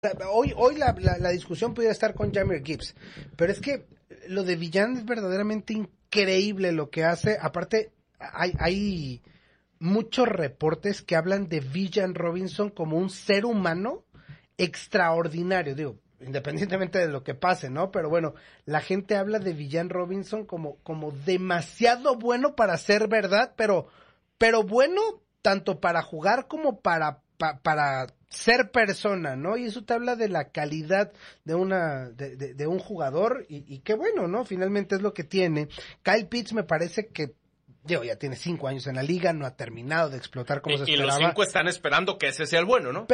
Hoy la discusión pudiera estar con Jahmyr Gibbs, pero es que lo de Villan es verdaderamente increíble lo que hace. Aparte, hay muchos reportes que hablan de Villan Robinson como un ser humano extraordinario, digo, independientemente de lo que pase, ¿no? Pero bueno, la gente habla de Villan Robinson como demasiado bueno para ser verdad, pero bueno tanto para jugar como para ser persona, ¿no? Y eso te habla de la calidad de un jugador y qué bueno, ¿no? Finalmente es lo que tiene. Kyle Pitts me parece que ya tiene 5 años en la liga, no ha terminado de explotar como se esperaba. Y los 5 están esperando que ese sea el bueno, ¿no?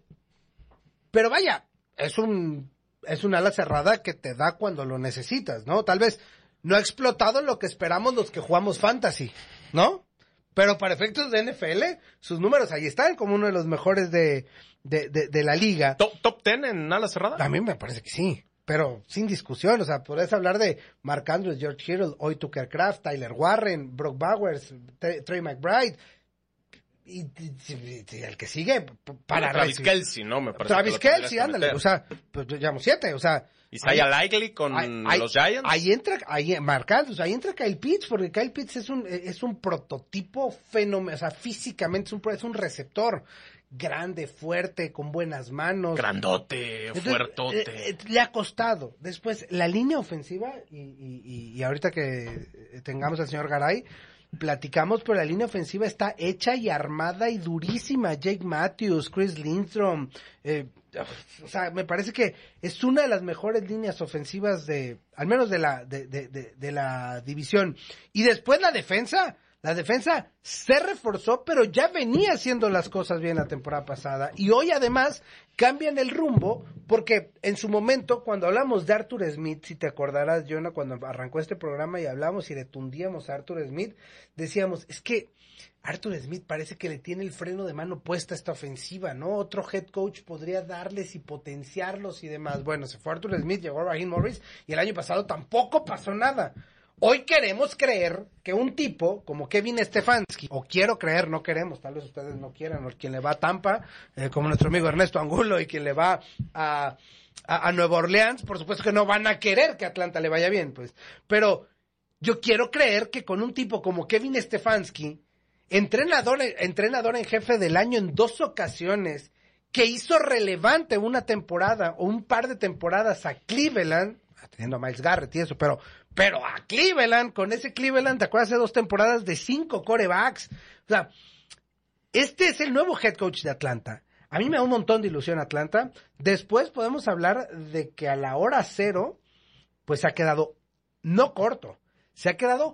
Pero vaya, es un ala cerrada que te da cuando lo necesitas, ¿no? Tal vez no ha explotado lo que esperamos los que jugamos fantasy, ¿no? Pero para efectos de NFL, sus números ahí están como uno de los mejores de la liga. ¿Top 10 en ala cerrada? A mí me parece que sí, pero sin discusión. O sea, podés hablar de Mark Andrews, George Kittle, hoy Tucker Kraft, Tyler Warren, Brock Bowers, Trey McBride. Y el que sigue para Travis Kelce, ¿no? Me parece Travis Kelce, ándale. O sea, pues llevamos 7, o sea. Isaiah Likely con los Giants. Ahí Mark Andrews, ahí entra Kyle Pitts, porque Kyle Pitts es un prototipo fenomenal, o sea, físicamente es un receptor grande, fuerte, con buenas manos. Grandote, fuertote. Le ha costado. Después, la línea ofensiva, y ahorita que tengamos al señor Garay, platicamos, pero la línea ofensiva está hecha y armada y durísima. Jake Matthews, Chris Lindstrom, o sea, me parece que es una de las mejores líneas ofensivas al menos de la división. Y después la defensa se reforzó, pero ya venía haciendo las cosas bien la temporada pasada. Y hoy además cambian el rumbo, porque en su momento, cuando hablamos de Arthur Smith, si te acordarás, Jonah, cuando arrancó este programa y hablamos y le tundíamos a Arthur Smith, decíamos, es que Arthur Smith parece que le tiene el freno de mano puesta a esta ofensiva, ¿no? Otro head coach podría darles y potenciarlos y demás. Bueno, se fue Arthur Smith, llegó Raheem Morris, y el año pasado tampoco pasó nada. Hoy queremos creer que un tipo como Kevin Stefanski, o quiero creer, no queremos, tal vez ustedes no quieran, o quien le va a Tampa, como nuestro amigo Ernesto Angulo, y quien le va a Nueva Orleans, por supuesto que no van a querer que Atlanta le vaya bien, pues. Pero yo quiero creer que con un tipo como Kevin Stefanski, entrenador en jefe del año en 2 ocasiones, que hizo relevante una temporada o un par de temporadas a Cleveland, teniendo a Myles Garrett y eso, pero a Cleveland, con ese Cleveland, ¿te acuerdas? Hace 2 temporadas de 5 quarterbacks. O sea, este es el nuevo head coach de Atlanta. A mí me da un montón de ilusión Atlanta. Después podemos hablar de que a la hora 0, pues se ha quedado, no corto, se ha quedado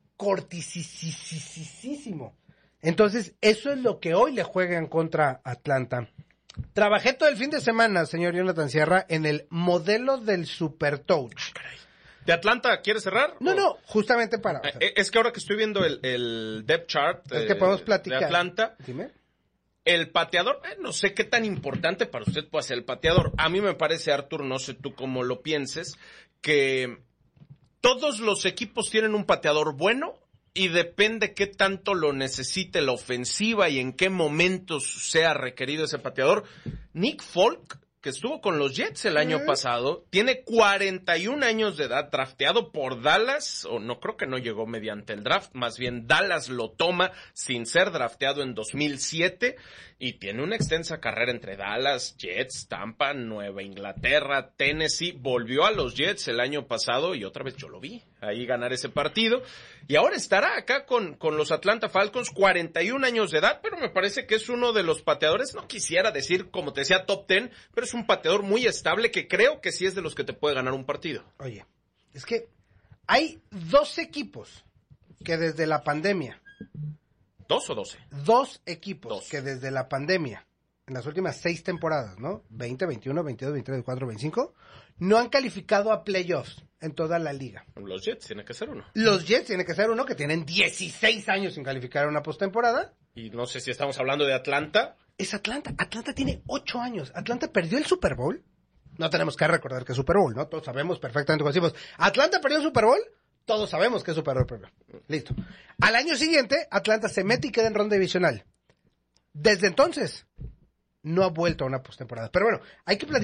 cortisísimo. Entonces, eso es lo que hoy le juegan contra Atlanta. Trabajé todo el fin de semana, señor Jonathan Sierra, en el modelo del Super Touch. ¿De Atlanta quieres cerrar? No, justamente para... es que ahora que estoy viendo el depth chart es que podemos platicar. De Atlanta, dime. El pateador, no sé qué tan importante para usted puede ser el pateador. A mí me parece, Artur, no sé tú cómo lo pienses, que todos los equipos tienen un pateador bueno y depende qué tanto lo necesite la ofensiva y en qué momentos sea requerido ese pateador. Nick Folk, que estuvo con los Jets el año pasado, tiene 41 años de edad, drafteado por Dallas, o no creo que no llegó mediante el draft, más bien Dallas lo toma sin ser drafteado en 2007 y tiene una extensa carrera entre Dallas, Jets, Tampa, Nueva Inglaterra, Tennessee, volvió a los Jets el año pasado y otra vez yo lo vi ahí ganar ese partido y ahora estará acá con los Atlanta Falcons, 41 años de edad, pero me parece que es uno de los pateadores, no quisiera decir como te decía top 10, pero es un pateador muy estable que creo que sí es de los que te puede ganar un partido. Oye, es que hay 2 equipos que desde la pandemia... ¿2 o 12? 2 equipos que desde la pandemia, en las últimas 6 temporadas, ¿no? 20, 21, 22, 23, 24, 25, no han calificado a playoffs en toda la liga. Los Jets tiene que ser uno. Los Jets tiene que ser uno, que tienen 16 años sin calificar a una postemporada. Y no sé si estamos hablando de Atlanta. Es Atlanta. Atlanta tiene 8 años. Atlanta perdió el Super Bowl. No tenemos que recordar que es Super Bowl, ¿no? Todos sabemos perfectamente cuando decimos, Atlanta perdió el Super Bowl. Todos sabemos que es Super Bowl primero. Listo. Al año siguiente, Atlanta se mete y queda en ronda divisional. Desde entonces, no ha vuelto a una postemporada. Pero bueno, hay que platicar